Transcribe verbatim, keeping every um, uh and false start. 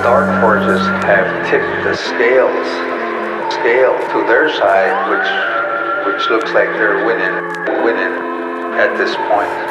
Dark Forces have tipped the scales, scale to their side, which which looks like they're winning, winning at this point.